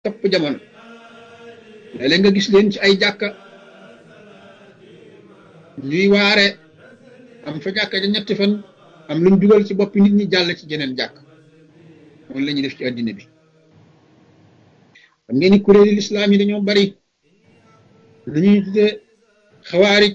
topp jamono léeg-léeg nga gis leen ci ay jàkka ñuy waare am fa jàkka ja ñetti fan am luñ dugal ci boppi nit ñi jàll ci jeneen jàkk moom la ñuy def ci addina bi xam ngeen ni kuréeli lislaam yi dañoo bari lu ñuy tuddee xawaarij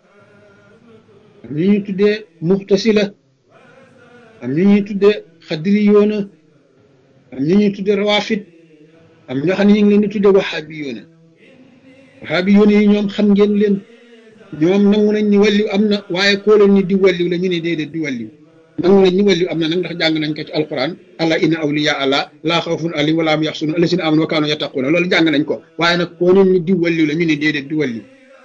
am lu ñuy tuddee muxtasila am lu ñuy tuddee xadriyoona am ñu ñuy tuddee rawafid am ñoo xam ne ñu ngi leen di tuddee wahabiyoona wahabiyoona yi ñoom xam ngeen leen ñoom nangu nañ ni wàlliw am na waaye koo leen ni di wàlliw la ñu ne déedéet di wàlliw nangu nañ ni wàlliw am na nag ndax jàng nañ ko ci alquran allah inna awliya allah laa xawfun alayhim wa laa hum yaxzanun allazina amanu wa kaanu yattaquuna loolu jàng nañ ko waaye nag koo leen ni di wàlliw la ñu ne déedéet di wàlliw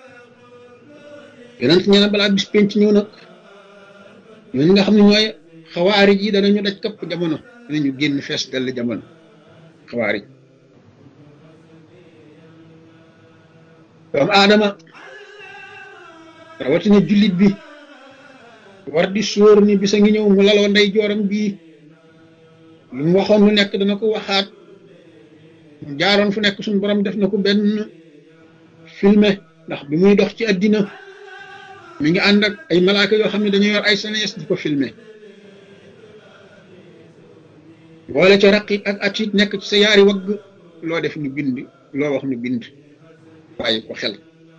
yonent ñee na balaa bis penc ñëw nag ñooñu nga xam ne ñooy xawaarij yi danañu daj kapp jamono dinañu génn fees dell jamono xawaarij doomu aadama rawatina jullit bi war di sóor ni bisa ngi ñëw mu laloo ndey jooram bii lu mu waxoon lu nekk dana ko waxaat mu jaaroon fu nekk suñu borom def na ko benn filmé ndax bi muy dox ci àddina mi ngi ànd ak ay malaaka yoo xam ne dañu yor ay senes di ko filmé boole ca raqi ak atit nekk ci sa yaari wagg loo def nu bind loo wax nu bind bàyyi ko xel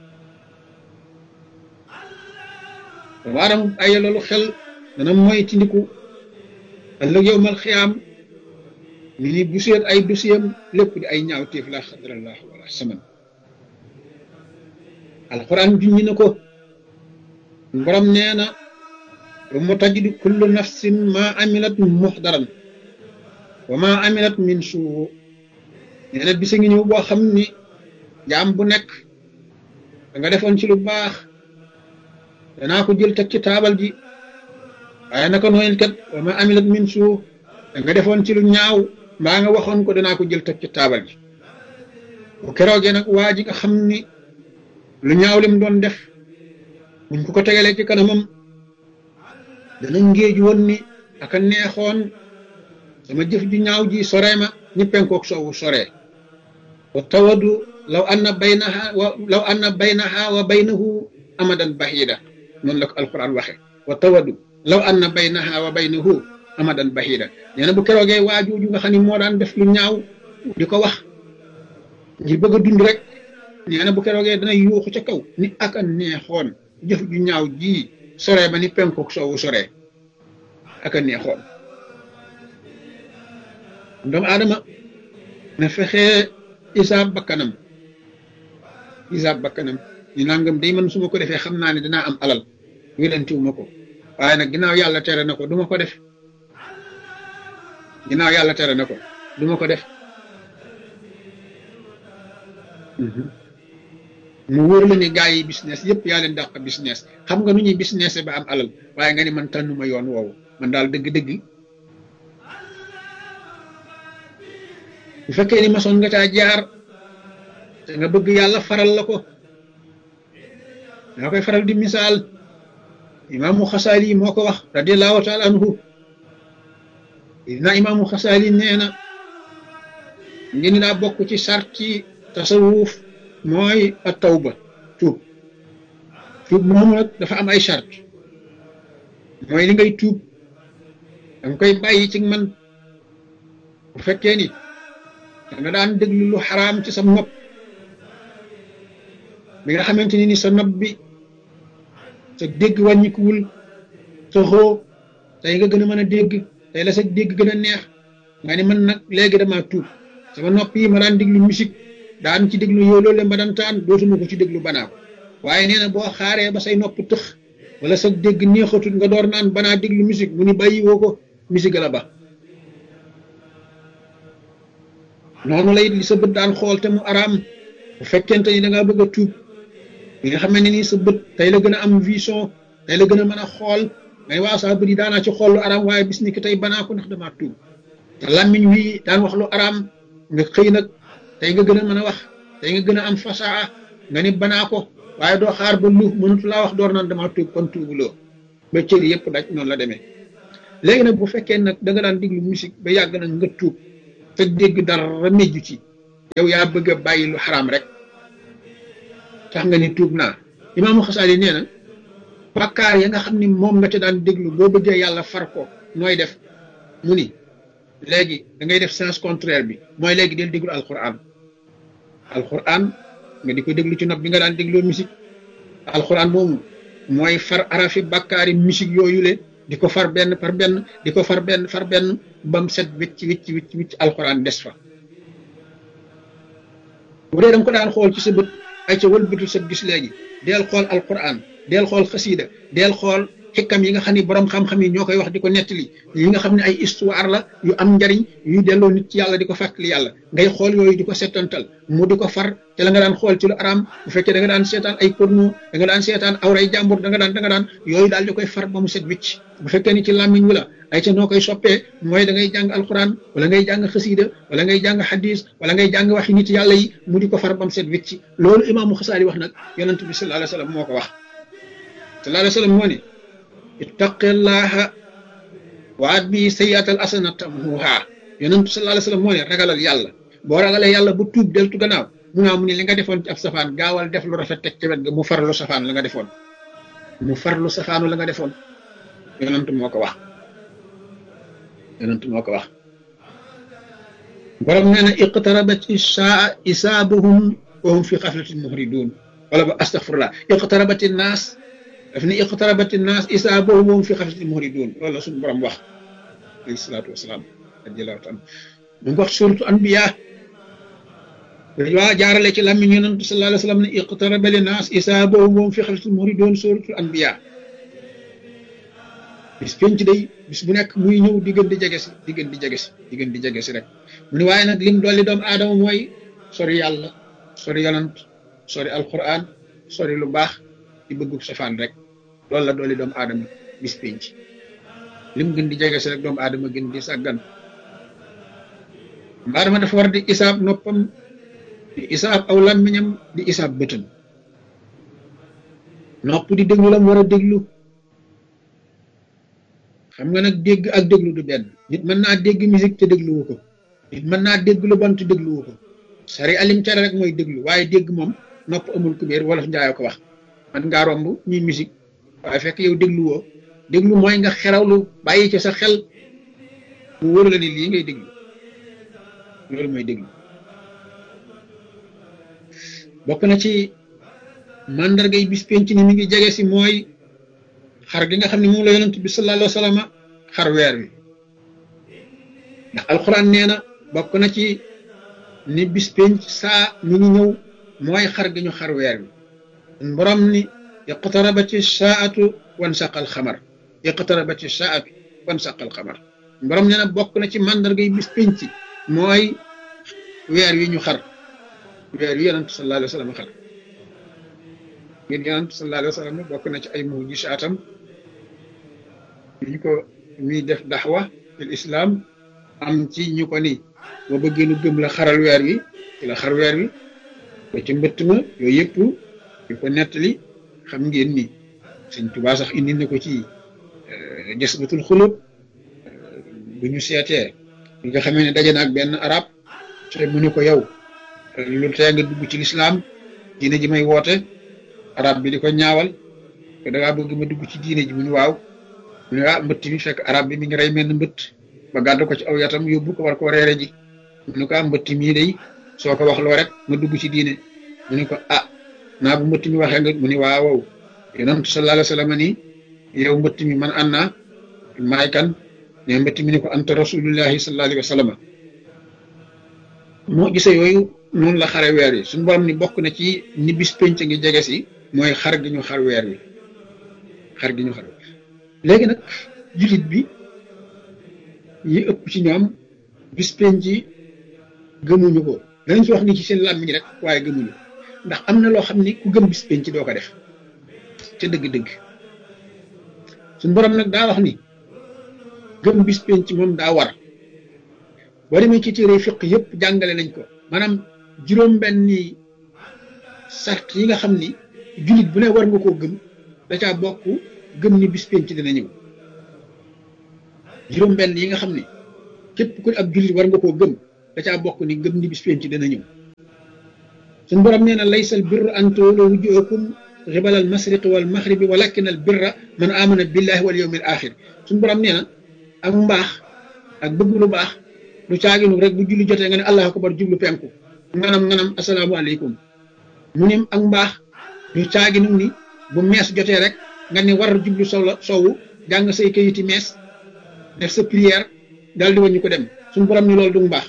waaram ay loolu xel dana mooy tindiku ëllëg yowmal xiyaam mi ni bu seet ay dosiyam lépp di ay ñaaw téef la xadrallah wala saman alquran junñi na ko borom nee na wa tajidu kullu nafsin ma amilat muxdaran wa ma amilat min suu nee na bisa ngi ñëw boo xam ni jaam bu nekk da nga defoon ci lu baax danaa ko jël teg ci taabal ji waaye naka nooyel kat wa ma amilat min suu da nga defoon ci lu ñaaw mbaa nga waxoon ko danaa ko jël teg ci taabal ji bu keroogee nag waa ji nga xam ni lu ñaaw lim doon def buñ ko tegalee ci kanamam dana ngéej woon ni aka neexoon sama jëf ju ñaaw ji soree ma ñi penkook soowu soree wa tawadu law anna baynaha wa baynahu amadan bahida noonu la ko alquran waxe wa tawadu law anna baynaha wa baynahu amadan bahida nee na bu keroogee waajooju nga xam ne moo daan def lu ñaaw di ko wax ngir bëgg a dund rek nee na bu keroogee dana yuuxu ca kaw ni aka neexoon jëf ju ñaaw ji soree ba ni penkook soowu soree aka neexoon doomu aadama na fexee isaab bakkanam ñu nangam day man su ma ko defee xam naa ne dinaa am alal wérantiwu ma ko waaye nag ginnaaw yàlla tere na ko duma ko def ginnaaw yàlla tere na ko duma ko def mu wóor la ni gaa yi business yëpp yaa leen dàq business xam nga nu ñuy business ba am alal waaye nga ni man tànnuma yoon woowu man daal dëgg-dëgg bu fekkee ni masoon nga caa jaar te nga bëgg yàlla faral la ko daa koy faral di misaal imaamu xasaali moo ko wax radiallahu taala anhu dina imaamu xasaali nee na ngeen daa bokk ci sarti tasawuf mooy a tawba tuub moom nag dafa am ay sart mooy li ngay tuub danga koy bàyyi ci man bu fekkee ni nga daan déglu lu xaraam ci sa nopp bi nga xamante ni sa nopp bi sa dégg wàññikuwul sa xoo tey nga gën a mën a dégg tey la sa dégg gën a neex nga ni man nag léegi dama tuub sama nopp yi ma daan déglu musique daan ci déglu yow loolu le ma daan taan dootuma ko ci déglu banaa ko waaye nee na boo xaaree ba say nopp tëx wala sa dégg neexatut nga door naan banaa déglu musique mu ni bàyyi woo ko musique la ba noonu la it li sa bët daan xool te mu araam bu fekkente ni da ngaa bëgg a tuub bi nga xam ne ni sa bët tey la gën a am vision tey la gën a mën a xool ngay waa saa bët yi daanaa ci xool lu araam waaye bis ni ki tey banaa ko ndax damaa tuub te làmmiñ wi daan wax lu araam nga xëy nag tey nga gën a mën a wax tey nga gën a am fasaa nga ni banaa ko waaye doo xaar ba lu mënatu laa wax door naan damaa tuub kon tuubuloo ba cër yëpp daj noonu la demee léegi nag bu fekkee nag da nga daan diglu musique ba yàgg nag nga tuub te dégg dara mejju ci yow yaa bëgg a bàyyi lu xaraam rek tax nga ni tuub naa. Imaamu Xasaali nee na bàkkaar ya nga xam ni moom nga ca daan déglu boo bëggee yàlla far ko nooy def mu ni léegi da ngay def sens contraire bi mooy léegi del déglu alquran nga di ko déglu ci nopp bi nga daan dégloo musique alquran moomu mooy far arafi bàkkaari musique yooyu le di ko far benn par benn di ko far benn bam set wicc alquran des fa. bu dee da nga ko daan xool ci sa bët ay ca wëlbatul sa gis léegi deel xool alquran deel xool xasiida deel xool xikam yi nga xam ni borom xam-xam yi ñoo koy wax di ko nettali yi nga xam ne ay histoire la yu am njariñ yuy delloo nit ci yàlla di ko fàttali yàlla ngay xool yooyu di ko settantal mu di ko far te la nga daan xool ci lu araam bu fekkee da nga daan seetaan ay porno da nga daan seetaan awray jàmbur da nga daan yooyu daal di koy far ba mu set wicc bu fekkee ni ci làmmiñ wi la ay ca noo koy soppee mooy da ngay jàng alquran wala ngay jàng xasiida wala ngay jàng hadis wala ngay jàng waxi nit yàlla yi mu di ko far ba mu set wicc loolu imaamu Xasaali wax nag yonent bi sallallahu alayhi wa sallam moo ko wax sallallahu alayhi wa sallam moo ni ittaqillaha wa atbi sayyi'atal hasanata tamhuha yonent sallallahu alayhi wa sallam moo ne ragalal yàlla boo ragalee yàlla bu tuub deltu gannaaw mu ni li nga defoon ci ab safaan gaawal def lu rafet teg ci wet ga mu farlu safaan la nga defoon mu farlu safaanu la nga defoon yonent moo ko wax borom nee na iqtarabat isaa isaabuhum wa hum fi xaflatin muhridun wala ba astaghfirullah iqtarabati naas daf ni iqtarabati naas isaabuhum wa hum fi xaflatin muhridun loolu la suñu borom wax alayhi salaatu wasalaam radiyallahu taala mu ngi wax suratu anbiya waa jaarale ci làmmiñ yonent sallallahu alayhi wa sallam ne iqtaraba li naas isaabuhum wa hum fi xaflatin muhridun suratu anbiya bis penc day bis bu nekk muy ñëw di gën di jege si rek mu ni waaye nag lim dolli doomu aadama mooy sori yàlla sori yonant sori alquran sori lu baax di bëggu safaan rek loolu la dolli doomu aadama bis penc lim gën di jege si rek doomu aadama gën di sàggan doomu aadama dafa war di isaab noppam di isaab aw làmmiñam di isaab bëtam nopp di déglu la mu war a déglu xam nga nag dégg ak déglu du benn nit mën naa dégg musique te dégluwu ko nit mën naa dégg lu bon te dégluwu ko sari alim tere rek mooy déglu waaye dégg moom nopp amul kubéer wolof njaayoo ko wax man ngaa romb ñuy musique waaye fekk yow dégluwoo déglu mooy nga xerawlu bàyyi ci sa xel mu wóor la ni lii ngay déglu loolu mooy déglu bokk na ci mandargay bis penc ni mi ngi jege si mooy xar gi nga xam ne moom la yonent bi sallallahu alayhi wa sallam xar weer wi ndax alxuraan nee na bokk na ci ni bis penc saa mi ngi ñëw mooy xar gi ñu xar weer wi borom ni iqtarabati saatu wansaqal xamar iqtarabati saatu wansaqal xamar borom nee na bokk na ci mandargay bis penc mooy weer wi ñu xar weer wi yonent sallallahu alayhi wa sallam xar ngir yonent sallallahu alayhi wa sallam bokk na ci ay mujisaatam ñu ko muy def daxwa fil islam am ci ñu ko ni boo bëggee nu gëm la xaral weer wi ci la xar weer wi ba ci mbëtt ma yooyu yëpp yu ko nettali xam ngeen ni Sëñ Tuubaa sax indi na ko ci Jasbatul Xulub bu ñu seetee bi nga xamee ne daje na ak benn arab te mu ne ko yow lu tee nga dugg ci lislaam diine ji may woote arab bi di ko ñaawal ko da ngaa bëgg ma dugg ci diine ji mu ni waaw mu ne mbëtt mi fekk arab bi mi ngi rey mel ni mbëtt ba gàddu ko ci aw yatam yóbbu ko war koo reere ji mu ne ko mbëtt mii day soo ko wax loo rek ma dugg ci diine mu ne ko naa bu mbëtt mi waxee nga mu ni waaw yonent sallallahu alayhi wa sallam ni yow mbëtt mi man an naa maay kan ne mbëtt mi ne ko anta rasulullahi sallallahu alayhi wa sallam moo gisee yooyu noonu la xare weer yi suñu borom ni bokk na ci ni bis penc ngi jege si mooy xar gi ñu xar weer wi léegi nag jullit bi yi ëpp ci ñoom bis penc yi gëmuñu ko danañ fi wax ni ci seen làmmiñ rek waaye gëmuñu ndax am na loo xam ni ku gëm bis penc doo ko def ca dëgg-dëgg suñu borom nag daa wax ni gëm bis penc moom daa war boo demee ci téere fiq yëpp jàngale nañ ko maanaam juróom-benni sart yi nga xam ni jullit bu ne war nga koo gëm da caa bokk gëm ni bis penc dina ñëw juróom-benn yi nga xam ni képp ku ab jullit war nga koo gëm da caa bokk ni gëm ni bis penc dina ñëw suñu borom nee na laysa al birru an tuwallu wujuhakum qibala al mashriqi wal maghribi walakin al birra man amana billahi wal yawmil axir suñu borom nee na ak mbaax ak bëgg lu baax du caaginu rek bu julli jotee nga ne allahu akbar jublu penku nganam asalaamaaleykum mu ne ak mbaax du caaginu ni bu mees jotee rek nga ne war jublu sowu jàng say kayiti mees def sa prière daal di wàññi ko dem suñu borom ni loolu du mbaax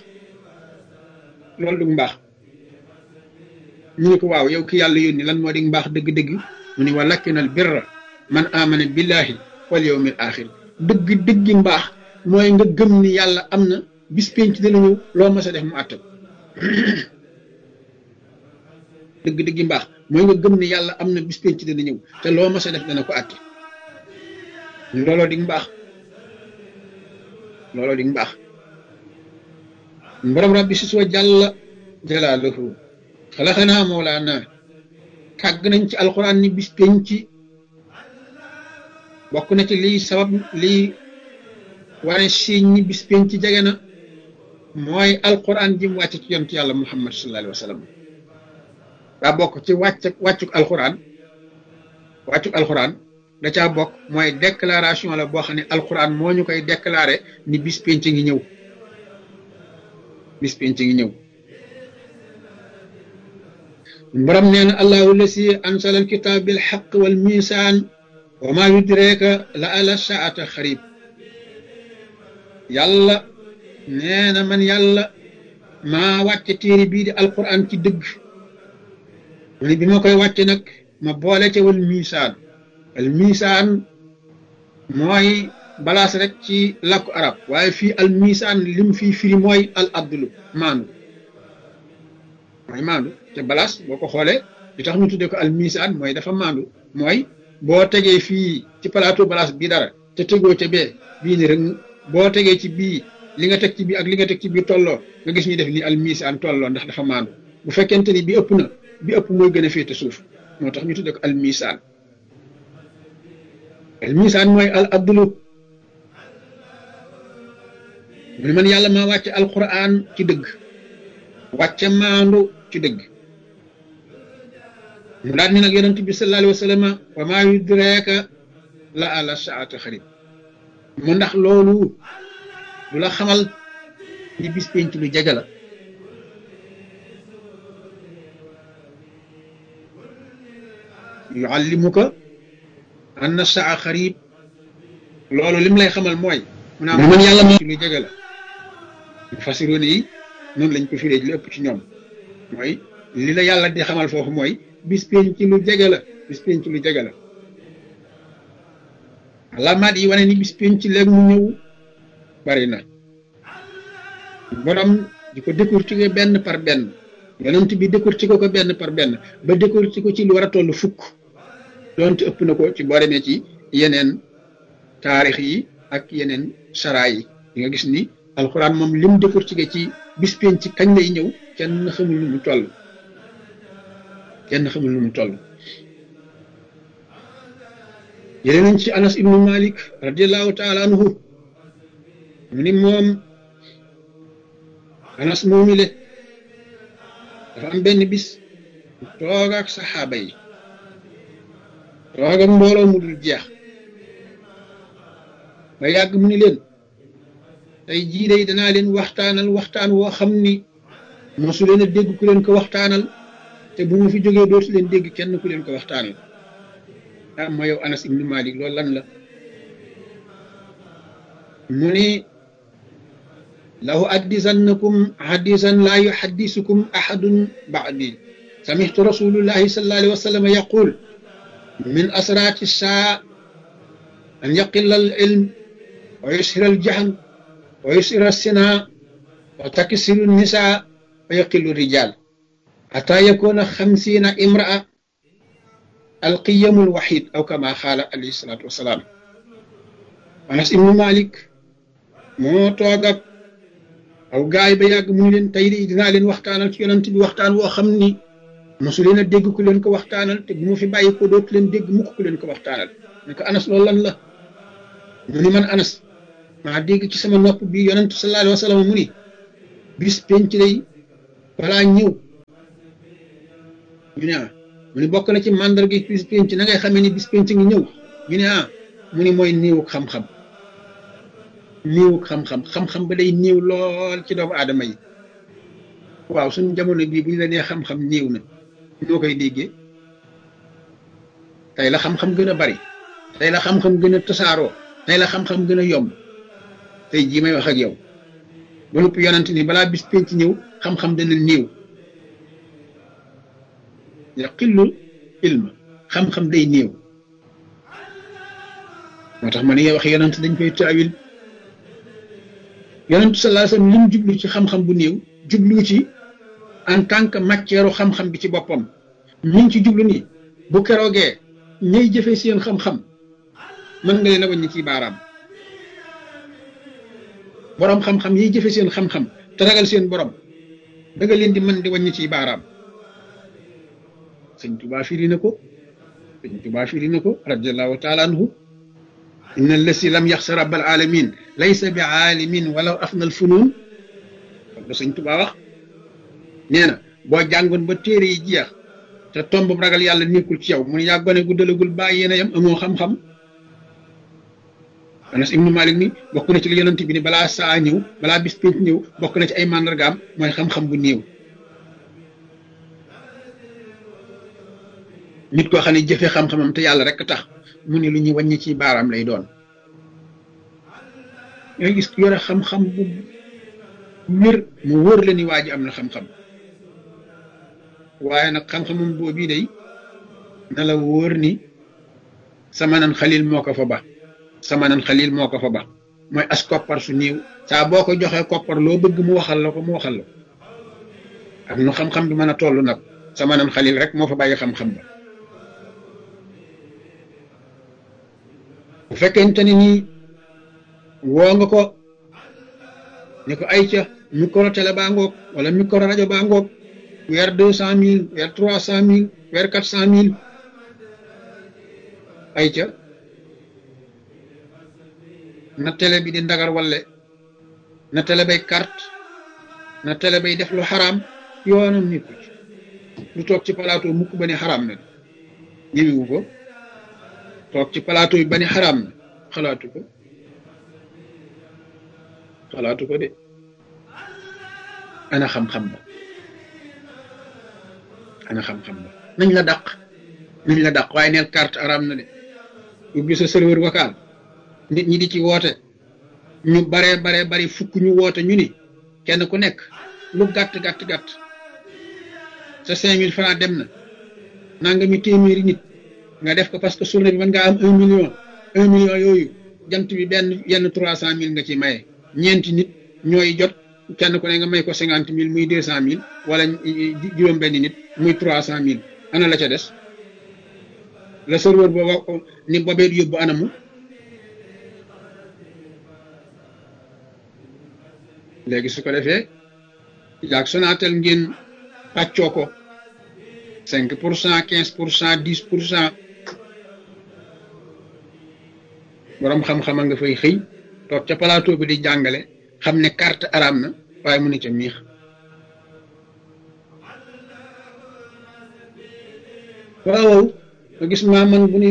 ñu ne ko waaw yow ki yàlla yónni lan moo di mbaax dëgg-dëgg mu ne walakin al birra man amana billahi wal yawmil axir dëgg mbaax mooy nga gëm ni yàlla am na bis penc dina ñëw loo mas a def mu àttal dëgg mbaax mooy nga gëm ni yàlla am na bis penc dina ñëw te loo mas a def dana ko àtte looloo di mbaax borom rabbi si soo jàlla jalaaluhu xalaxanaa mawlaana tàgg nañ ci alquran ni bis penc bokk na ci liy sabab liy wane siiñ ñi bis penc jege na mooy alquran ji mu wàcc ci yonent yàlla muhammad sallallahu alayhi wa sallam daa bokk ci wàccuk alquran da caa bokk mooy déclaration la boo xam ne alquran moo ñu koy déclaré ni bis penc ngi ñëw borom nee na allahu lasi ansala alkitab bil haqq wal misaan wa ma yudrika la ala saata xarib yàlla nee na man yàlla maa wàcce téere bii di alquran ci dëgg mu ne bi ma koy wàcce nag ma boole ca wal misaan mooy balaas rek ci làkku arab waaye fii al misaan lim fii firi mooy al adlu maandu te balaas boo ko xoolee li tax ñu tuddee ko al misaan mooy dafa maandu mooy boo tegee fii ci plateau balaas bii dara te tegoo ca bee bii ni rek boo tegee ci bii li nga teg ci bii ak li nga teg ci bii tolloo nga gis ñu def ni al misaan tolloo ndax dafa maandu bu fekkente ni bi ëpp na bi ëpp mooy gën a féete suuf moo tax ñu tuddee ko al misaan mooy al adlu mu ne man yàlla maa wàcce alquran ci dëgg wàcce maandu ci dëgg mu daal ni nag yonent bi sallallahu alayhi wa sallam wa maa yudreeka la ala saata xarib mu ndax loolu du la xamal ni bis penc lu jege la yuallimuka anna saa xarib loolu lim lay xamal mooy mu naa man yàlla moo ci lu jege la fasiroon yi noonu lañ ko firee lu ëpp ci ñoom mooy li la yàlla di xamal foofu mooy bis penc lu jege la alaamaat yi wane ni bis penc léegi mu ñëw bari na borom di ko décortiquer benn par benn yonent bi décortiquer ko benn par benn ba décortiquer ko ci lu war a toll fukk doonte ëpp na ko ci boo demee ci yeneen taarix yi ak yeneen saraa yi di nga gis ni alxuraan moom lim décortiquer ci bis penc ci kañ lay ñëw kenn xamul nu mu toll yéene nañ ci anas ibnu malik radiallahu taala anhu mu ni moom anas moomile dafa am benn bis toog ak saxaaba yi toog ak mbooloo mu dul jeex ba yàgg mu ni leen tey jii day danaa leen waxtaanal waxtaan woo xam ni mosu leen a dégg ku leen ko waxtaanal te bu ma fi jógee dootu leen dégg kenn ku leen ko waxtaanal ma yow anas ibnu malik loolu lan la mu ni lahu addisannakum hadisan laa yuhaddisukum ahadun ba'di samihtu rasulullahi sallallahu alayhi wa sallam yaqul min asrati saa an yaqilla al ilm wa yushira al jahl wa yusira sina wa taksiru nisa wa yaqillu rijal hatta yakuna 50 imra'a alqiyamul wahid aw kama xaala alayhi salaatu wasalaam anas ibnu malik moo toog ak aw gaay ba yàgg mu ni leen tey de dinaa leen waxtaanal ci yonent bi waxtaan woo xam ni mosu leen a dégg ku leen ko waxtaanal te bu mu fi bàyyi ko dootu leen dégg mukk ku leen ko waxtaanal ne ko anas loolu lan la mu ni man anas maa dégg ci sama nopp bi yonent sallallahu alayhi wa sallam mu ni bis penc lay balaa ñëw ñu ne ah mu ni bokk na ci màndarga bis penc na ngay xamee ni bis penc ngi ñëw ñu ne ah mu ni mooy néewuk xam-xam néewuk xam-xam xam-xam ba day néew lool ci doomu aadama yi waaw suñu jamono bii bu ñu la nee xam-xam néew na ñoo koy déggee tey la xam-xam gën a bari tey la xam-xam gën a tasaaroo tey la xam-xam gën a yomb tey jii may wax ak yow ba noppi yonent ni balaa bis penc ñëw xam-xam dana néew yaqillul ilma xam-xam day néew moo tax ma ne wax yonent dañ koy taawil yonent sallallahu alayhi wasallam lim jublu ci xam-xam bu néew jublu ci en tant que matière xam-xam bi ci boppam ñu ci jublu ni bu keroogee ñay jëfee seen xam-xam mën nga leen a wàññi ci baaraam borom xam-xam yiy jëfe seen xam-xam te ragal seen borom da nga leen di mën di wàññi ci baaraam sëñ Tuubaa firi na ko radiyallahu taala anhu inna allasi lam yaxsa rabbal alamin laysa bi aalimin walaw afnal funun da sëñ Tuubaa wax nee na boo jàngoon ba téere yi jeex te tomb ragal yàlla nekkul ci yow mu ne yaa gone gu dalagul bàyyi yéen a yam amoo xam-xam Anas ibnu Malik ni bokk na ci li yonent bi ni balaa saa ñëw balaa bis pénc ñëw bokk na ci ay màndargaam mooy xam-xam bu néew nit koo xam ne jëfe xam-xamam te yàlla rek tax mu ne lu ñuy wàññi ci baaraam lay doon yooyu gis yore xam-xam bu wér mu wóor la ni waa ji am na xam-xam waaye nag xam-xamam boobu day na la wóor ni samanan xalil moo ko fa ba samanan xalil moo ko fa ba mooy as koppar su néew saa boo ko joxee koppar loo bëgg mu waxal la ko ak nu xam-xam bi mën a toll nag samanan xalil rek moo fa bàyyi xam-xam ba bu fekkente ni nii woo nga ko ni ko ay ca micro télé baa ngoog wala micro rajo baa ngoog weer 200 000 weer 300 000 weer 400 000 ay ca na télé bi di ndagar walle na télé bay carte na télé bay def lu xaraam yoonam nit ci lu toog ci plateau mukk ba ni xaraam na ñemewu ko toog ci plateau yi ba ni xaraam na xalaatu ko de ana xam-xam ba nañ la dàq waaye neel carte xaraam na de ubbi sa serveur vocal nit ñi di ci woote ñu bari fukk ñu woote ñu ni kenn ku nekk lu gàtt sa 5000 francs dem na nanga mi téeméeri nit nga def ko parce que journée bi mën ngaa am 1 million yooyu jant bi yenn 300 000 nga ci maye ñeenti nit ñooy jot kenn ku ne nga may ko 50 000 muy 200 000 wala juróom benn nit muy 300 000 ana la ca des le serveur booba ni bobeet yóbbu anamu léegi su ko defee yaag Sonatel ngeen pàccoo ko 5% 15% 10% borom xam-xama nga fay xëy toog ca plateau bi di jàngale xam ne carte araam na waaye mu ne ca miix waaw nga gis maa man bu ni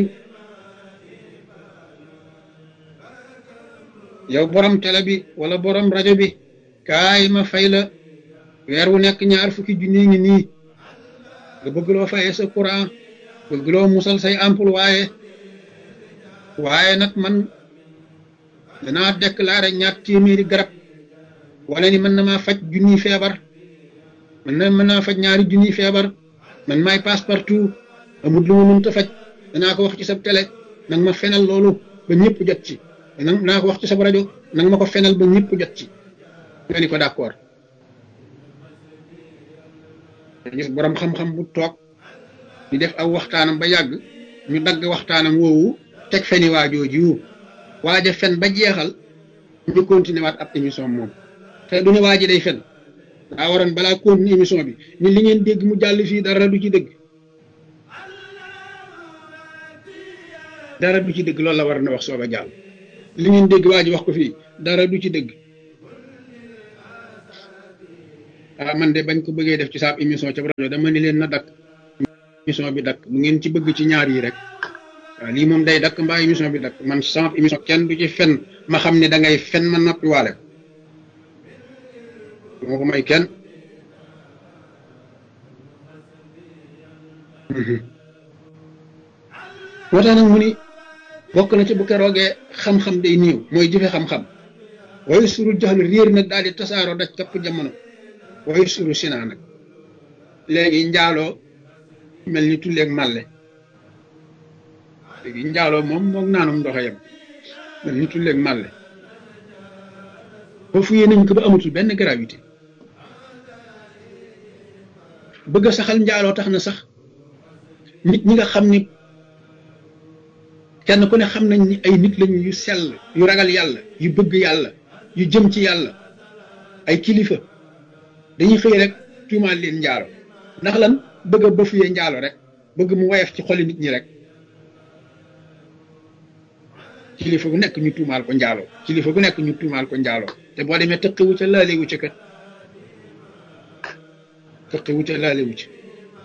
yow borom télé bi wala borom rajo bi kaay ma fay la weer wu nekk 2 fukki junni ngi nii nga bëgg loo fayee sa courant bëgg loo musal say employé waaye nag man danaa déclaré 2 téeméeri garab wala ni mën na maa faj junniy feebar mën naa faj 2 junniy feebar man maay passe partout amul lu ma mënta faj danaa ko wax ci sa télé nag ma fenal loolu ba ñëpp jot ci naa ko wax ci sa rajo nag ma ko fenal ba ñëpp jot ci nga ni ko d'accord gis borom xam-xam bu toog di def aw waxtaanam ba yàgg ñu dagg waxtaanam woowu teg feni waajooju waaja fen ba jeexal ñu continuer waat ab émission moom te du ne waa ji day fen daa waroon balaa continuer émission bi ni li ngeen dégg mu jàll fii dara du ci dëgg loolu la war na wax sooba jàll li ngeen dégg waa ji wax ko fii dara du ci dëgg man de bañ ko bëggee def ci saab émission ca rajo dama ni leen na dakk émission bi dakk bu ngeen ci bëgg ci ñaar yi rek waaw lii moom day dakk mbaa émission bi dakk man sama émission kenn du ci fen ma xam ne da ngay fen ma noppi waale ko moo ko may kenn wootaa nag mu ni bokk na ci bu keroogee xam-xam day niiw mooy jëfe xam-xam waaye suru jaxlu réer nag daal di tasaaroo daj kapp jamono waaye suru sinaa nag léegi njaaloo mel ni tulleeg màlle léegi njaaloo moom moog naanum ndox yam mel ni tulleeg màlle foofu yéen nañ ko ba amatul benn gravité bëgg a saxal njaaloo tax na sax nit ñi nga xam ni kenn ku ne xam nañ ni ay nit lañu yu sell yu ragal yàlla yu bëgg yàlla yu jëm ci yàlla ay kilifa dañuy xëy rek tuumaal leen njaalo ndax lan bëgg a bëfuyee njaalo rek bëgg mu woyof ci xoli nit ñi rek kilifa gu nekk ñu tuumaal ko njaalo kilifa gu nekk ñu tuumaal ko njaalo te boo demee tëqiwu ca laalewu ca kat tëqiwu ca laalewu ca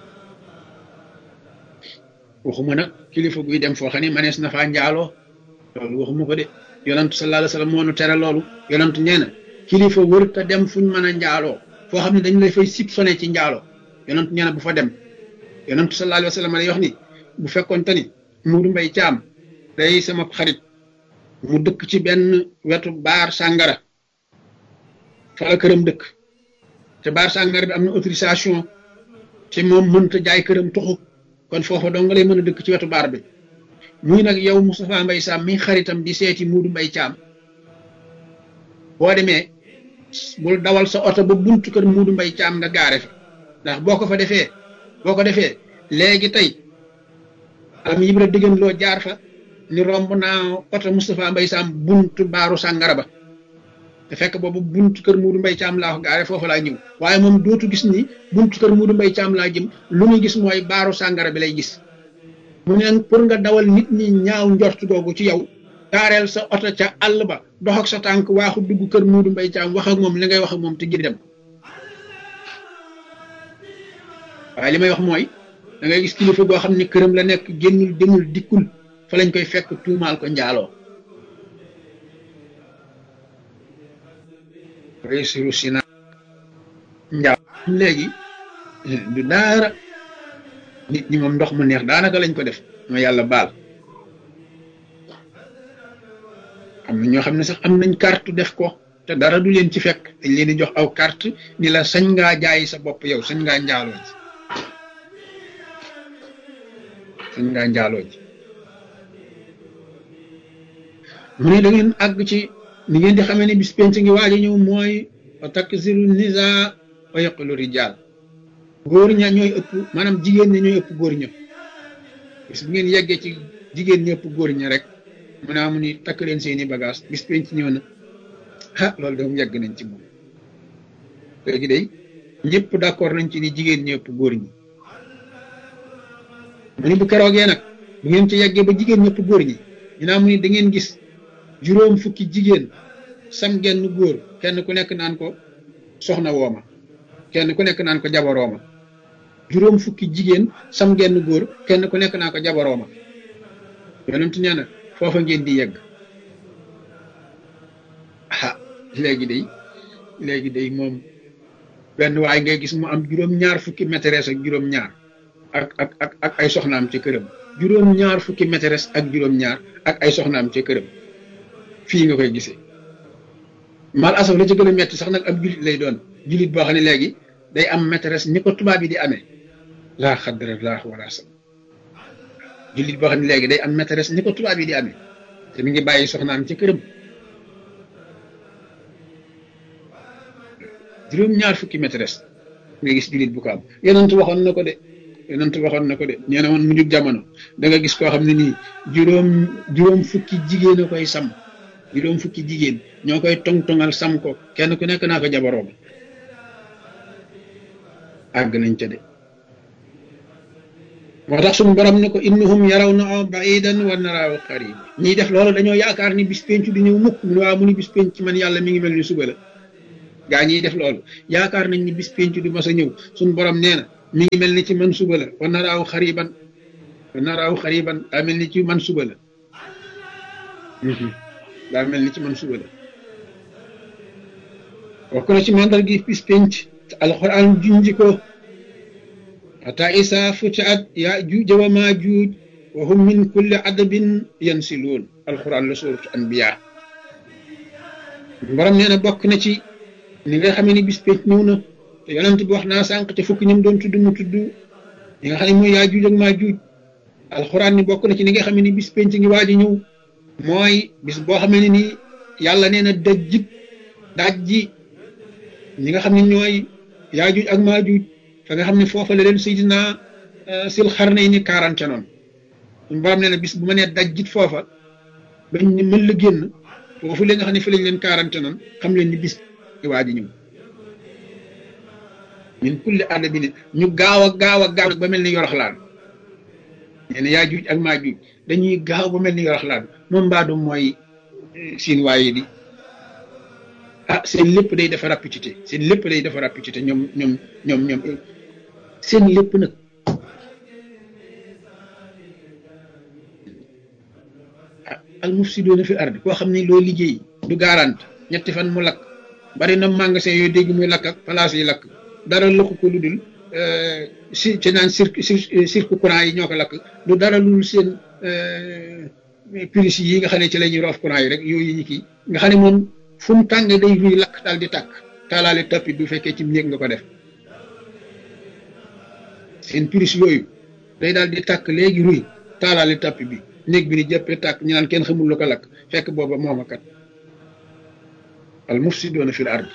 waxuma nag kilifa guy dem foo xam ne manees na faa njaaloo loolu waxuma ko de yonantu sallallahu alayhi wa sallam moo nu tere loolu yonantu nee na kilifa wër ta dem fuñ mën a njaaloo foo xam ne dañu lay fay sib sone ci njaaloo yonantu nee na bu fa dem yonantu sallallahu alayhi wa sallam lay wax ni bu fekkoon te ni Muudu Mbay Caam day sama xarit mu dëkk ci benn wetu baar sàngara fa la këram dëkk te baar sàngara bi am na autorisation te moom mënta jaay këram tuxu kon foofa dong nga lay mën a dëkk ci wetu baar bi muy nag yow Moustapha Mbay Sam mi xaritam di seeti Muudu Mbay Caam boo demee bul dawal sa oto ba buntu kër Muudu Mbay Caam nga gaare fa ndax boo ko defee léegi tey am Ibra Diggan Loo jaar fa ni romb naa oto Moustapha Mbay Sam buntu baaru sàngara ba te fekk boobu buntu kër Muudu Mbay Caam laa ko gaare foofu laa ñëw waaye moom dootu gis ni buntu kër Muudu Mbay Caam laa jëm lu muy gis mooy baaru sàngara bi lay gis mu ne pour nga dawal nit ñi ñaaw njort googu ci yow gaareel sa oto ca àll ba dox ak sa tànk waaxu dugg kër Muudu Mbay Caam wax ak moom li ngay wax ak moom te jëri dem waaye li may wax mooy da ngay gis kilifa goo xam ne këram la nekk génnul demul dikkul fa lañ koy fekk tuumaal ko njaaloo réussiru sina njaaw léegi du daara nit ñi moom ndox mu neex daanaka lañ ko def ma yàlla baal am na ñoo xam ne sax am nañ carte def ko te dara du leen ci fekk dañ leen di jox aw carte ni la sañ ngaa jaay sa bopp yow sañ ngaa njaaloo ji sañ ngaa njaaloo ji mu ne da ngeen àgg ci ni ngeen di xamee ne bis penc ngi waaj a ñëw mooy wa taksiru nisa wa yaqulu rijal góor ña ñooy ëpp maanaam jigéen ña ñooy ëpp góor ña bis bu ngeen yeggee ci jigéen ñi ëpp góor ña rek mu ne amu ni takk leen seeni bagage bis penc ñëw na ah loolu de moom yegg nañ ci moom léegi day ñëpp d'accord nañ ci ni jigéen ñi ëpp góor ñi mu ni bu keroogee nag bu ngeen ci yeggee ba jigéen ñëpp góor ñi dinaa mu ni da ngeen gis juróom fukki jigéen sam genn góor kenn ku nekk naan ko soxna wooma kenn ku nekk naan ko jabarooma juróom fukki jigéen sam genn góor kenn ku nekk naan ko jabarooma yonent nee na foofa ngeen di yegg ah léegi day moom benn waay ngay gis mu am juróom-ñaar fukki maîtresse ak juróom-ñaar ak ay soxnaam ci këram juróom-ñaar fukki maîtresse ak juróom-ñaar ak ay soxnaam ci këram fii nga koy gisee mal asaf la ci gën a metti sax nag ab julit lay doon julit boo xam ne léegi day am maîtresse ni ko tubaab yi di amee laa xaddara laa wala sam julit boo xam ne léegi day am maîtresse ni ko tubaab yi di amee te mi ngi bàyyi soxnaam ci këram juróom-ñaar fukki maîtresse nga gis julit bu ko am yonent waxoon na ko de nee na woon mu jug jamono da nga gis koo xam ne nii juróom fukki jigéen a koy sam juróom fukki jigéen ñoo koy tong-tongal sam ko kenn ku nekk naa ko jabaroom àgg nañ ca de moo tax suñu borom ne ko innahum yarawnahu ba'idan wa naraahu qariib ñiy def loolu dañoo yaakaar ni bis penc du ñëw mukk mu ne waaw mu ni bis penc man yàlla mi ngi mel ni suba la gaa ñiy def loolu yaakaar nañ ni bis penc du mas a ñëw suñu borom nee na mi ngi mel ni ci man suba la wa naraaw xariban daa mel ni ci man suba la daa mel ni ci man suba la bokk na ci mandar gi bis penc alquran junji ko ata isa futiat ya juuja wa ma juuj wa hum min kulli adabin yansiluun alquran la suratu anbiya borom nee na bokk na ci ni nga xamee ni bis penc ñëw na te yonent bi wax naa sànq te fukki ñoom doon tudd mu tudd ñi nga xam ne mooy yaa juuj ak maa juuj alxuraan ni bokk na ci ni nga xamee ni bis penc ngi waaj a ñëw mooy bis boo xamee ne nii yàlla nee na daaj ji ñi nga xam ne ñooy yaa juuj ak maa juuj fa nga xam ne foofa la leen Seydina sil xarnay ni 40 noonu suñu borom nee na bis bu ma nee dajjit foofa bañ ni mën la génn foofu la nga xam ne fi lañ leen 40 noonu xam leen ni bis ngi waaj a ñëw min kulli adabin ñu gaaw ba mel ni yoroxlaan nee na yaa juuj ak maa juuj dañuy gaaw ba mel ni yoroxlaan moom mbaadu mooy siin waaye di seen lépp day dafa rapidité ñoom seen lépp nag al mufsiduuna fi ardi koo xam ne loo liggéey du garante ñetti fan mu lakk bari na magasin yooyu dégg muy lakk ak place yi lakk dara lakk ko lu dul ci naan cirque courant yi ñoo ko lakk du dara lu dul seen prise yi nga xam ne ci la ñuy roof courant yi rek yooyu ñu kii nga xam ne moom fu mu tàng day ruy lakk daal di tàkk taalaale tapis du fekkee ci néeg nga ko def seen prise yooyu day daal di tàkk léegi ruy taalaale tapis bi néeg bi ni jëppee tàkk ñu naan kenn xamul lu ko lakk fekk booba moom kat al mufsidoona fil ard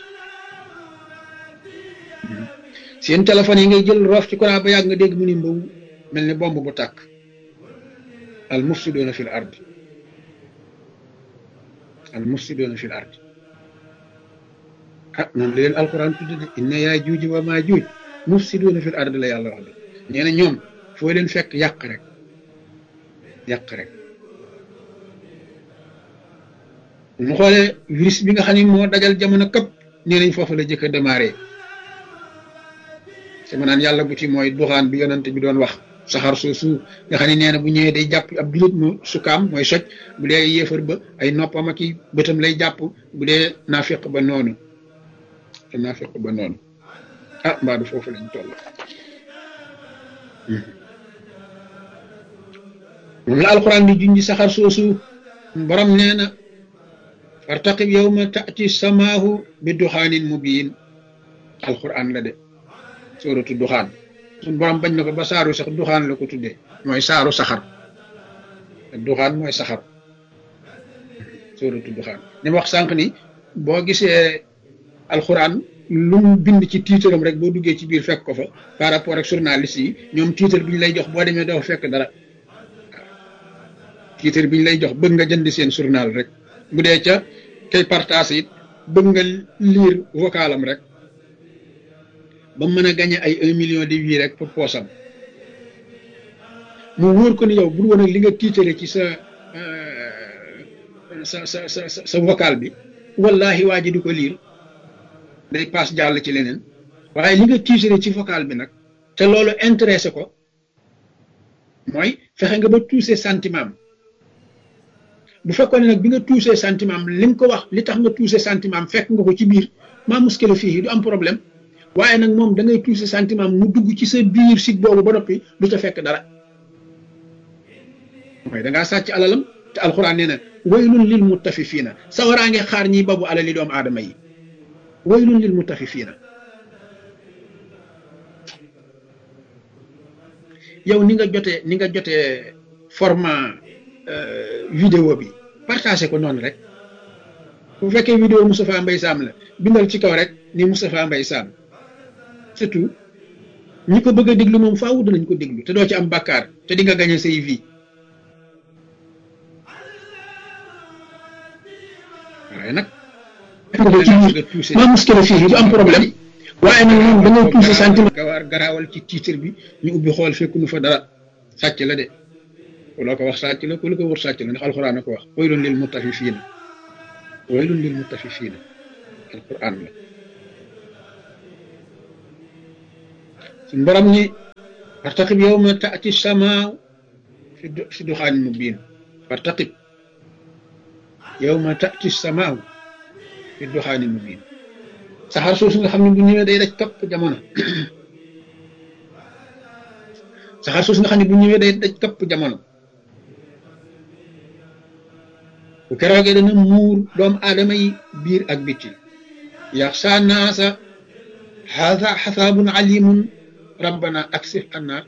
seen téléphone yi ngay jël roof ci courant ba yàgg nga dégg mu ni mbaw mel ni bomb bu tàkk al mufsidoona fil ard noonu la leen alquran tudde de inna yaa juuji wa maa juuj mufsidoona fil ard la yàlla wax de nee na ñoom foo leen fekk yàq rek mu xoolee virus bi nga xam ne moo dajal jamono këpp nee nañ foofu la jëkk a démarré sama naan yàlla bu ci mooy duxaan bi yonante bi doon wax saxaar soosu nga xam ne nee na bu ñëwee day jàpp ab julit mu sukaam mooy soj bu dee yéefar ba ay noppam ak i bëtam lay jàpp bu dee naafiq ba noonu mbaadu foofu lañ toll moom la alquran di junji saxaar soosu borom nee na fartaqib yawma taati samaahu bi duxaanin mubiin alquran la de suuratu duxaan suñ borom bañ na ko ba saaru sax duxaan la ko tuddee mooy saaru saxar duxaan mooy saxar suuratu duxaan ni ma wax sànq ni boo gisee alquran lu mu bind ci tiitaram rek boo duggee ci biir fekk ko fa par rapport ak journaliste yi ñoom tiitar bi ñu lay jox boo demee doo fekk dara tiitar bi ñu lay jox bëgg nga jënd seen journal rek bu dee ca kay partage it bëgg nga lire vocalam rek ba mën a gagné ay 1 million de vues rek pour poosam mu wóor ko ni yow bu woon ak li nga tiitare ci sa vocal bi wallahi waa ji di ko lire day paas jàll ci leneen waaye li nga tiitare ci vocal bi nag te loolu intéressé ko mooy fexe nga ba touché sentiment bu fekkoon ne nag bi nga touché sentiment li nga ko wax li tax nga touché sentiment fekk nga ko ci biir maa muskila fii du am problème waaye nag moom da ngay touché sentiment mu dugg ci sa biir sit boobu ba noppi du ta fekk dara mooy da ngaa sàcc alalam te alxuraan nee na waylun lil mutafifiina sawaraa ngi xaar ñiy babu alali doomu aadama yi waylun lil mutafifiina yow ni nga jotee format vidéo bi partagé ko noonu rek bu fekkee vidéo Moustapha Mbaye Sam la bindal ci kaw rek ni Moustapha Mbaye Sam surtout ñi ko bëgg a déglu moom faaw danañ ko déglu te doo ci am bàkkaar te di nga gagné say vie waaye nag maa muskila fii du am problème waaye nag moom da ngay touché sentiment garaawal ci titre bi ñu ubbi xool fekk nu fa dara sàcc la de loo ko wax sàcc la ku lu ko wër sàcc la ndax alxuraan a ko wax waylun lil mutafifiina alxuraan la borom ni fartaqib yawma ta'ti as-samaa fi duxaanin mubiin fartaqib yawma ta'ti as-samaa fi duxaanin mubiin saxaar soosu nga xam ne bu ñëwee day daj topp jamono saxaar soosu nga xam ne bu ñëwee day daj topp jamono bu keroogee dana muur doomu aadama yi biir ak bitti yaxsha naasa haza xasaabun alimun rabbana aksif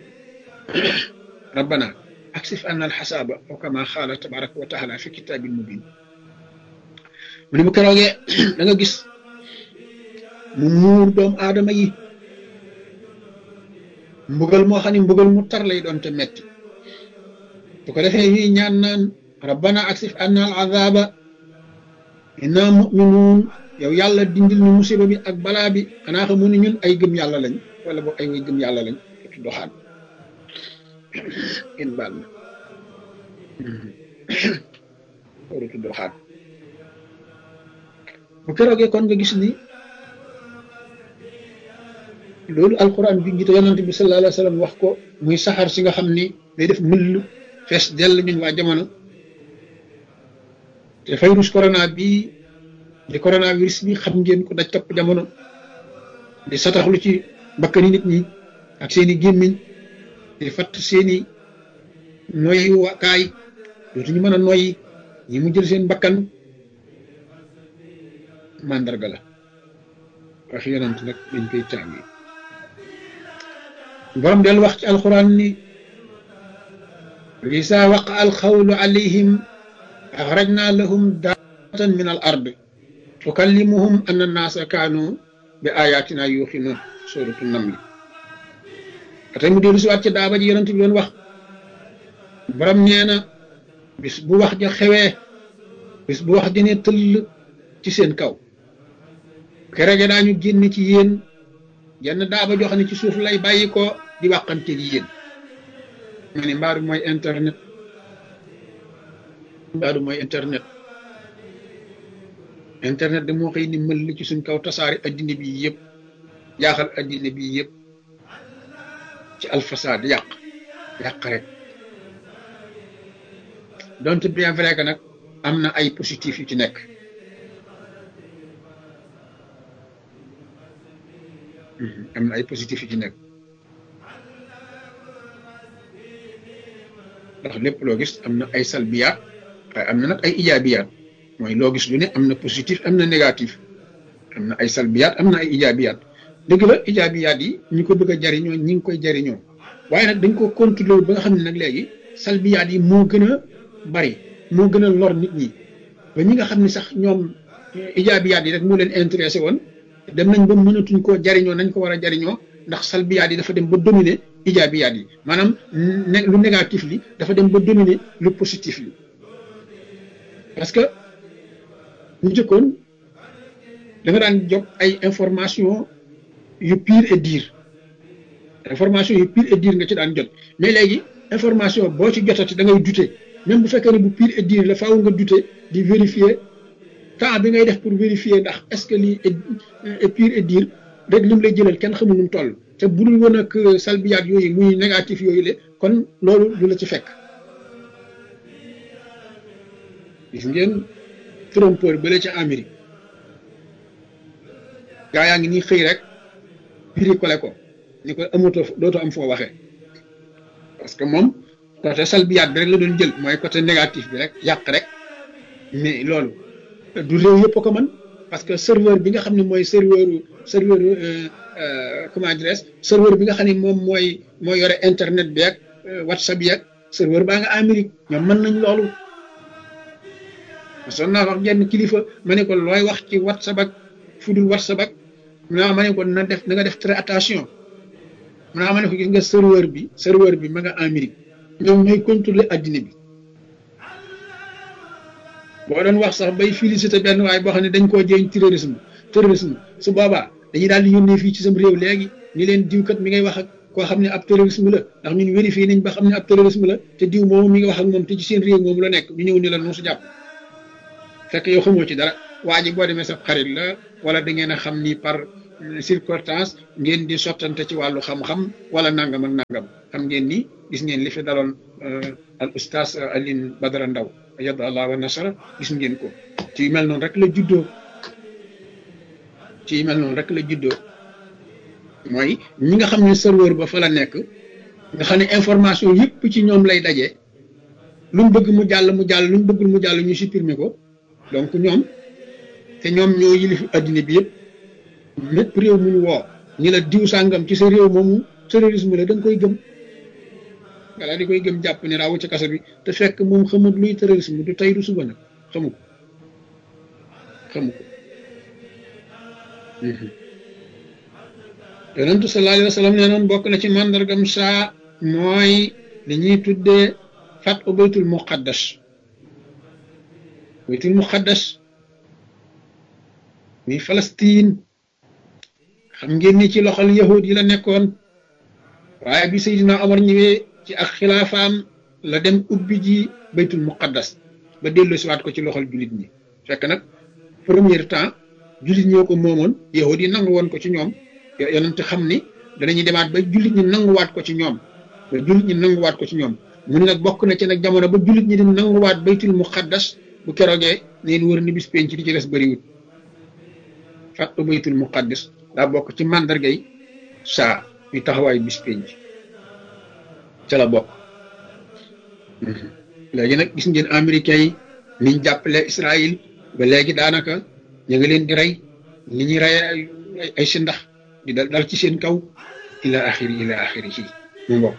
anna alxasaaba aw kama xaala tabaraka wa taala fi kitaabin mubin mu ne bu keroogee da nga gis mu muur doomu aadama yi mbugal moo xam ne mbugal mu tar lay doon te metti bu ko defee ñuy ñaan naan rabbana aksif anna al azaba inna muminuun yow yàlla dindil ñu musiba bi ak balaa bi xanaa xamu ne ñun ay gëm yàlla lañ wala boog ay way gëm yàlla lañ ci doxaan in baal na waratu doxaan bu keroogee kon nga gis ni loolu alquran bi ngi te yonante bi sallallahu alayhi wa sallam wax ko muy saxaar si nga xam ni day def mëll fees dell ñun waa jamono te virus corona bi di coronavirus bi xam ngeen ko daj topp jamono di sataxlu ci bakkani nit ñi ak seeni gémmiñ di fatt seeni noyyi wakaay dootuñu mën a noyyi ñi mu jël seen bakkan mandarga la wax yonant nag dañ koy tàngi borom del wax ci alquran ni isa waqa alxawlu alayhim axrajna lahum daatan min al ard tukallimuhum anna annaasa kaanu bi ayatina yuuxinuun suratu namli tey mu dellu si waat ci daaba ji yonent bi doon wax borom nee na bis bu wax ja xewee bis bu wax ja ne tëll ci seen kaw keroog daañu génn ci yéen jenn daaba joo xam ne ci suuf lay bàyyi ko di waxante gi yéen ma ne mbaaru mooy internet mbaaru mooy internet internet de moo xëy ni mël ci suñ kaw tasaari addina bi yëpp jaaxal addina bi yëpp ci alfasaad yàq rek donte bien vrai que nag am na ay positif yu ci nekk am na ay positif yu ci nekk ndax lépp loo gis am na ay salbiyaat waaye am na nag ay ijaabiyaat mooy loo gis lu ne am na positif am na négatif am na ay salbiyaat am na ay ijaabiyaat dëgg la ijaabiyaat yi ñi ko bëgg a jariñoo ñi ngi koy jariñoo waaye nag dañ ko contrôler ba nga xam ne nag léegi salbiyaat yi moo gën a bari moo gën a lor nit ñi ba ñi nga xam ne sax ñoom ijaabiyaat yi rek moo leen intéressé woon dem nañ ba mënatuñ koo jariñoo nañ ko war a jariñoo ndax salbiyaat yi dafa dem ba dominer ijaabiyaat yi maanaam lu négatif li dafa dem ba dominer lu positif li parce que ñu jëkkoon da nga daan jot ay information yu pire et dire information yu pire et dire nga ci daan jot mais léegi information boo ci jotati da ngay douter même bu fekkee ne bu pire et dire la faaw nga douter di vérifier temps bi ngay def pour vérifier ndax est-ce que lii est pire et dire rek lim lay jëlal kenn xamul nu mu toll te bu dul woon ak salbiyaat yooyu muy négatif yooyu le kon loolu du la ci fekk gis ngeen trompeur bële ca Amérique gaa yaa ngi nii xëy rek bricolé ko ni ko amatoo dootoo am foo waxee parce que moom côté salbiyaat bi rek la doon jël mooy côté négatif bi rek yàq rek mais loolu du réew yëpp ko mën parce que serveur bi nga xam ne mooy serveur comment dirais-je serveur bi nga xam ne moom mooy yore internet bi ak WhatsApp bi ak serveur baa nga Amérique ñoom mën nañ loolu son naa wax genn kilifa ma ne ko looy wax ci WhatsApp ak fudul WhatsApp ak ma ne ko na nga def très attention ma ne ko gis nga serveur bi ma nga Amérique ñoom ñooy contrôler addina bi boo doon wax sax bay félicité benn waaye boo xam ne dañ koo jéeñ terrorisme su boobaa dañuy daal di yónnee fii ci sam réew léegi ni leen diwkat mi ngay wax ak koo xam ne ab terrorisme la ndax ñun vérifié nañ ba xam ne ab terrorisme la te diw moomu mi ngi wax ak moom te ci seen réew moomu la nekk ñu ñëw ni la nuusu jàpp fekk yow xamoo ci dara waa ji boo demee sa xarit la wala da ngeen a xam ni par circonstance ngeen di sottante ci wàllu xam-xam wala nangam ak nangam xam ngeen ni gis ngeen li fi daloon al oustaz Alioune Badara Ndaw yadda allah wa nasara gis ngeen ko ci yu mel noonu rek la juddoo ci yu mel noonu rek la juddoo mooy ñi nga xam ne serveur ba fa la nekk nga xam ne information yëpp ci ñoom lay daje lu mu bëgg mu jàll lu mu bëggul mu jàll ñu supprimer ko donc ñoom te ñoom ñoo yilif addina bi yëpp lépp réew mu ñu woo ñi la diw sàngam ci sa réew moomu terrorisme la da nga koy gëm wala di koy gëm jàpp ne raawu ci kaso bi te fekk moom xamut luy terrorisme du tey du suba nag xamu ko yonentu sallallahu alayhi wa sallam nee noon bokk na ci màndargam saa mooy li ñuy tuddee fat u baytul muqaddas muy Palestine xam ngeen ni ci loxol yahud yi la nekkoon waaye bi Seydina Omar ñëwee ci ak xilaafaam la dem ubbi ji baytul muqaddas ba dellu siwaat ko ci loxol jullit ñi fekk nag premier temps jullit ñoo ko moomoon yahud yi nangu woon ko ci ñoom yonent xam ni danañuy demaat ba jullit ñi nanguwaat ko ci ñoom mu ne nag bokk na ci nag jamono ba jullit ñi di nanguwaat baytul muqaddas bu keroogee neen wër ni bis penc di ci des bëriwut fàttu baytul muqaddas daa bokk ci màndargay saa yu taxawaayu bis penc ca la bokk léegi nag gis ngeen américains yi niñ jàppale Israël ba léegi daanaka ñu ngi leen di rey ni ñuy rey ay si ndax di dal ci seen kaw ila axiri ci mu mbokk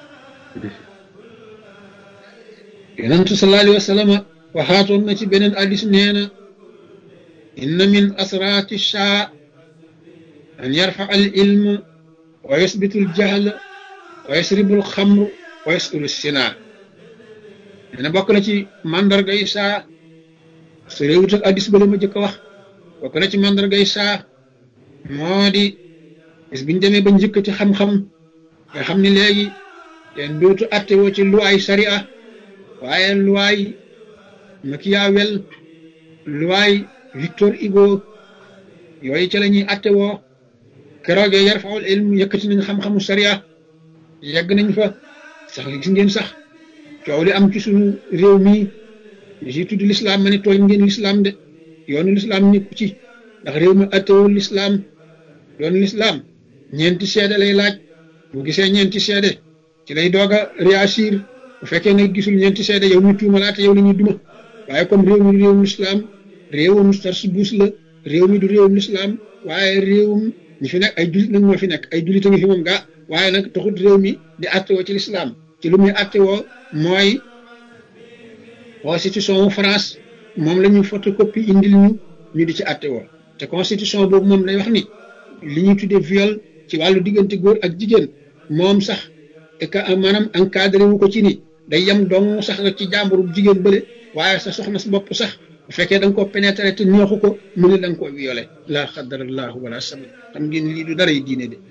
yonentu sallallahu alayhi wa sallam waxaatoon na ci beneen hadiis nee na inna min asraati shaa an yarfa al ilm wa yusbitu al jahl wa yasribu al xamr wa yasulu sina nee na bokk na ci mandargay saa su réewut ak hadiis ba la ma jëkk a wax bokk na ci mandargay saa moo di bis biñ demee ba njëkk ci xam-xam nga xam ni léegi kenn dootu attewoo ci luwaay sariya waaye luwaay Machiavel luwaay Victor Hugo yooyu ca la ñuy attewoo keroogee yarfaul ilm yëkkati nañ xam-xamu sariya yegg nañ fa sax gis ngeen sax coow li am ci suñu réew mi ji tudd lislaam ma ne tooñ ngeen lislaam de yoonu lislaam nekku ci ndax réew mi attewul lislaam yoonu lislaam ñeenti seede lay laaj bu gisee ñeenti seede ci lay doog a réagir bu fekkee ne gisul ñeenti seede yow ñu tuumalaate yow la ñuy duma waaye comme réew mi du réewum lislaam réewum tarsubuus la réew mi du réewum lislaam waaye réewum ñi fi nekk ay jullit nag ñoo fi nekk ay jullit a ngi fi moom gaa waaye nag taxut réew mi di attewoo ci lislaam ci lu muy attewoo mooy constitution wu France moom la ñuy photocopie indil ñu di ci attewoo te constitution boobu moom lay wax ni li ñuy tuddee viol ci wàllu diggante góor ak jigéen moom sax maanaam encadré wu ko ci ni day yem dong sax rek ci jàmburu jigéen bële waaye sa soxna sa bopp sax bu fekkee da nga koo pénétré te neexu ko mu ne da nga koo violé laa xadarallahu wala sabab xam ngeen lii du dara yi diine de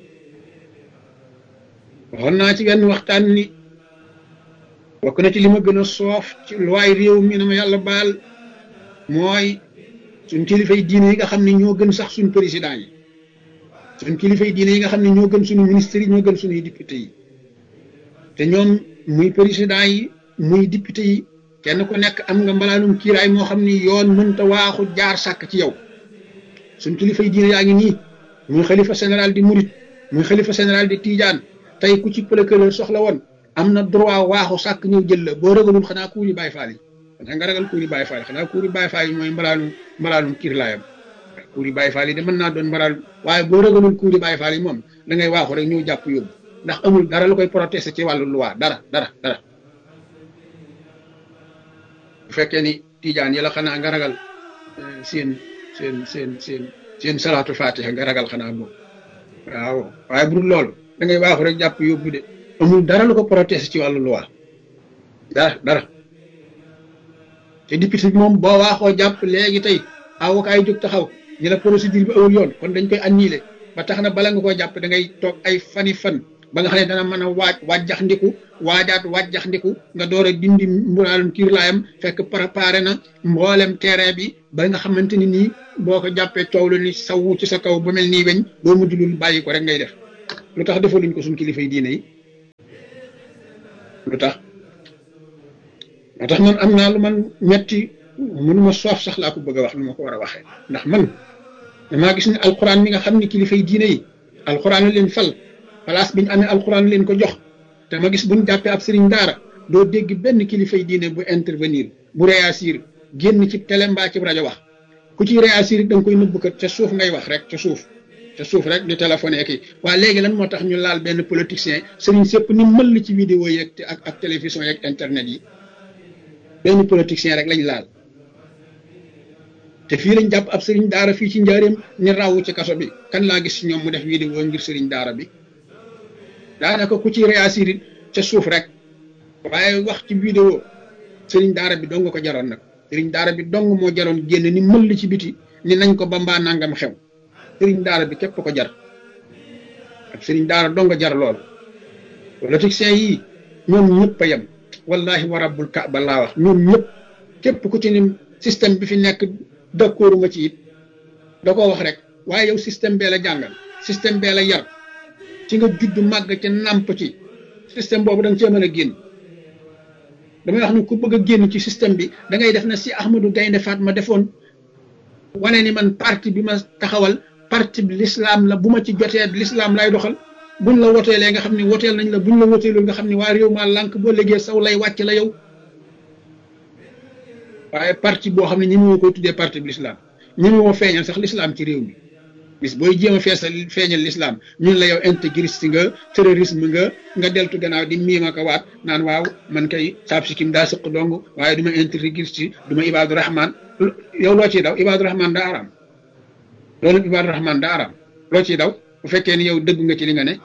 waxoon naa ci benn waxtaan ni bokk na ci li ma gën a soof ci luwaay réew mi na ma yàlla baal mooy suñ kilifay diine yi nga xam ne ñoo gën sax suñ président yi suñ kilifay diine yi nga xam ne ñoo gën suñu ministres yi ñoo gën suñuy député yi te ñoom muy président yi muy député yi kenn ku nekk am nga mbalaanum kiiraay moo xam ni yoon mënta waaxu jaar sàkk ci yow suñ kilifay diine yaa ngi nii muy xalifa général di murit muy xalifa général di tijaan tey ku ci procureur soxla woon am na droit waaxu sàkk ñëw jël la boo ragalul xanaa kuuri Baay Faal yi xanaa nga ragal kuuri Baay Faal yi xanaa kuuri Baay Faal yi mooy mbalaanum kiirlaayam kuuri Baay Faal yi de mën naa doon mbalaal waaye boo ragalul kuuri Baay Faal yi moom da ngay waaxu rek ñëw jàpp yóbbu ndax amul dara lu koy protester ci wàllu loi dara bu fekkee ni tijaan yi la xanaa nga ragal seen salaatu fatiha nga ragal xanaa boobu waaw waaye bu dul loolu da ngay waaxu rek jàpp yóbbu de amul dara lu ko protester ci wàllu loi dara te député bi moom boo waaxoo jàpp léegi tey avocat yi jóg taxaw ñu la procédure bi awul yoon kon dañ koy annulé ba tax na bala nga koo jàpp da ngay toog ay fan ba nga xam ne dana mën a wàjjax ndiku waajaat wàjjax ndiku nga door a dindi mbulaalum kiir laayam fekk préparé na mboolem terrain bi ba nga xamante ni nii boo ko jàppee coow lu ni sawu ci sa kaw ba mel nii weñ boo mujj lul bàyyi ko rek ngay def lu tax defaluñ ko suñ kilifa yi diine yi lu tax moo tax man am naa lu man ñetti mënuma soof sax laa ko bëgg a wax lu ma ko war a waxee ndax man damaa gis ne alquran mi nga xam ne kilifa yi diine yi alquran leen fal place bi ñu amee alquran leen ko jox te ma gis buñ jàppee ab sëriñ daara doo dégg benn kilifa yi diine bu intervenir bu réagir génn ci télé mbaa ci rajo wax ku ci réagir da nga koy nëbb kat ca suuf ngay wax rek ca suuf rek di téléphoné kii waa léegi lan moo tax ñu laal benn politicien sëriñ sépp ni mëll ci vidéo yeeg ak télévision yeeg internet yi benn politicien rek lañ laal te fii lañ jàpp ab sëriñ daara fii ci njaareem ni rawu ci kaso bi kan laa gis ñoom mu def vidéo ngir sëriñ daara bi daanaka ku ci réagir ca suuf rek waaye wax ci vidéo sëriñ daara bi dong ko jaroon nag sëriñ daara bi dong moo jaroon génn ni mëll ci biti ni nañ ko bambaa nangam xew sëriñ daara bi képp ko jar ak sëriñ daara dong jar lool politiciens yi ñoom ñëpp a yem wallahi wa rabbul kaaba laa wax ñoom ñëpp képp ku ci ni système bi fi nekk d'accord ma ci it da koo wax rek waaye yow système bee la jàngal système bee la yar ci nga judd màgg ci nàmp ci système boobu da nga cee mën a génn damay wax ni ku bëgg a génn ci système bi da ngay def na si Ahmadou Gaynde Fatma defoon wane ni man parti bi ma taxawal parti bi l'islam la bu ma ci jotee l'islam lay doxal buñ la woteelee nga xam ne woteel nañ la buñ la woteelul nga xam ne waa réew maa lànk boo liggéey saw lay wàcc la yow waaye parti boo xam ne ñi moo koy tuddee parti bi l'islam ñi moo feeñal sax l'islam ci réew mi bis booy jéem a feeñal l'islam ñun la yow intégriste nga terrorisme nga deltu gannaaw di miima ko waat naan waaw man kay saab si kim daa sëq dong waaye du ma intégriste du ma Ibadu Rahman yow loo ciy daw Ibadu Rahman daa araam loolu Ibadu Rahman daa araam loo ciy daw bu fekkee ni yow dëgg nga ci li nga ne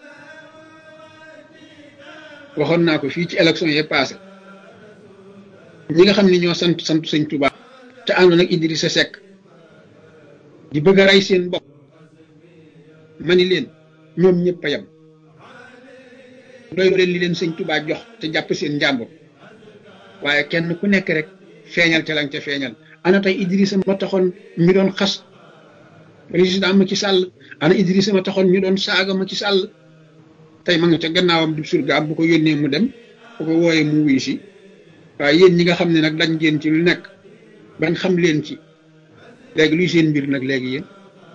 waxoon naa ko fii ci élection yi passé ñi nga xam ne ñoo sant sëñ Touba te àndoon ak Idrissa Seck di bëgg a rey seen bopp ma ni leen ñoom ñëpp a yem doy leen li leen sëñ Touba jox te jàpp seen njàmbur waaye kenn ku nekk rek feeñal te lañ ca feeñal ana tey Idrissa ma taxoon ñu doon xas président Macky Sall ana Idrissa ma taxoon ñu doon saaga Macky Sall tey ma nga ca gannaawam di surgaam bu ko yónnee mu dem bu ko wooyee mu wuy si waaye yéen ñi nga xam ne nag dañ ngeen ci lu nekk bañ xam leen ci léegi luy seen mbir nag léegi yéen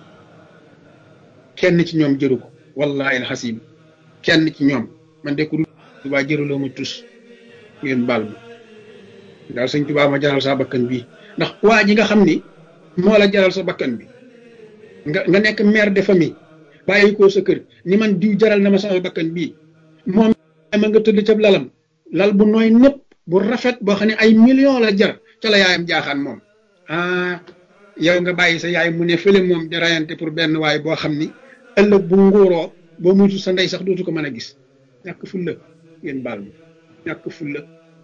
kenn ci ñoom jëru ko wallahi alxasim kenn ci ñoom man de ku Tuubaa jëraloo ma tus ngeen baal ma daal sëñ Tuubaa ma jaral sa bakkan bii ndax waa ji nga xam ni moo la jaral sa bakkan bi nga nekk mère de famille bàyyi ko sa kër ni man diw jaral na ma sama bakkan bii moom ma nga tëdd ca lalam lal bu nooy népp bu rafet boo xam ne ay millions la jar ca la yaayam jaaxaan moom yow nga bàyyi sa yaay mu ne fële moom di rayante pour benn waay boo xam ni ëllëg bu nguuroo boo muytu sa ndey sax dootu ko mën a gis ñàkk fulla ngeen baal ma ñàkk fulla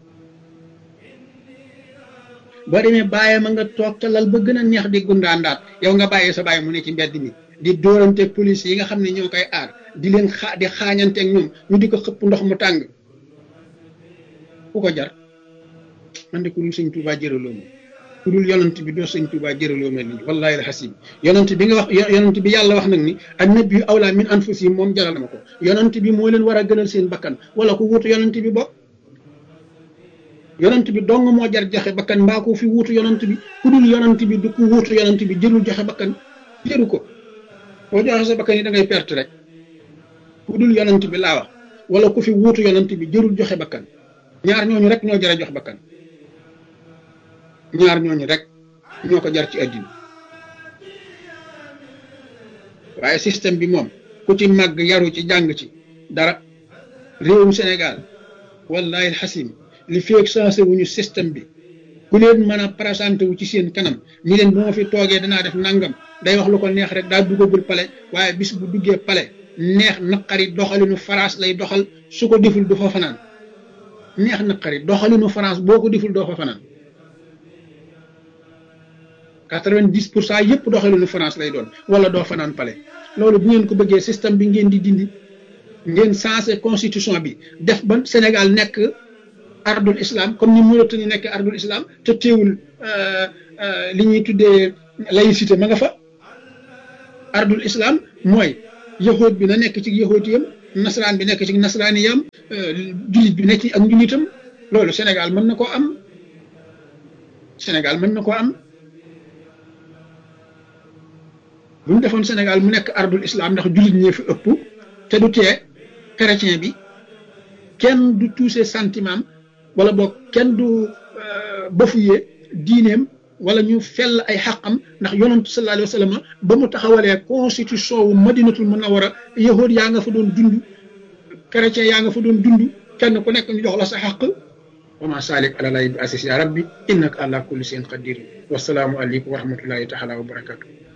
boo demee bàyyi ma nga toog ca lal ba gën a neex di gundaandaat yow nga bàyyi sa bàyyi mu ne ci mbedd mi di dóorante police yi nga xam ne ñoo koy aar di leen di xaañanteeg ñoom ñu di ko xëpp ndox mu tàng ku ko jar man de ku dul sëñ Tuubaa jëraloo ma ku dul yonent bi doo sëñ Tuubaa jëraloo ma lii wallahi alxasim yonent bi nga wax yonent bi yàlla wax nag ni annabiyyu awlaa min anfusihim moom jaral ma ko yonent bi moo leen war a gënal seen bakkan wala ku wuutu yonent bi bokk yonent bi dong moo jar joxe bakkan mbaa ko fi wuutu yonent bi ku dul yonent bi du ku wuutu yonent bi jërul joxe bakkan jëru ko boo joxe sa bakkan yi da ngay perte rek ku dul yonent bi laa wax wala ku fi wuutu yonent bi jërul joxe bakkan ñaar ñooñu rek ñoo jar a jox bakkan ñaar ñooñu rek ñoo ko jar ci àddina waaye système bi moom ku ci màgg yaru ci jàng ci dara réewum Sénégal wallahi alxasim li feeg sensé wuñu système bi ku leen mën a présenté wu ci seen kanam ni leen bu ma fi toogee danaa def nangam day wax lu ko neex rek daa duggagul pale waaye bis bu duggee pale neex naqari doxalinu France lay doxal su ko deful du fa fanaan neex naqari doxalinu France boo ko deful doo fa fanaan 90% yëpp doxalinu France lay doon wala doo fanaan pale loolu bu ngeen ko bëggee système bi ngeen di dindi ngeen changé constitution bi def ba Sénégal nekk ardul islam comme ni Mauritanie nekk ardul islam te teewul li ñuy tuddee laïcité ma nga fa. ardul islam mooy yahood bi na nekk ci yahoodiyam nasaraan bi nekk ci nasaraaniyam jullit bi nekk ci ak njullitam loolu Sénégal mën na koo am. Sénégal mën na koo am bu ñu defoon Sénégal mu nekk ardul islam ndax jullit ñee fi ëpp te du tee chrétien bi kenn du touché sentiment wala boog kenn du bafoué diineem wala ñu fell ay xaqam ndax yonantu sallallahu alayhi wa sallam ba mu taxawalee constitution wu madinatul munawwara yahood yaa nga fa doon dund chrétien yaa nga fa doon dund kenn ku nekk ñu jox la sa xaq wa ma salik ala lay bi asis ya rabbi innaka ala kulli shay'in qadir wasalaamu aleykum wa rahmatullahi taala wa barakatuh